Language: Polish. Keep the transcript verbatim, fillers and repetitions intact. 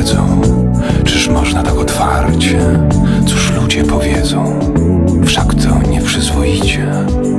wiedzą, czyż można tak otwarcie? Cóż ludzie powiedzą? Wszak to nieprzyzwoicie.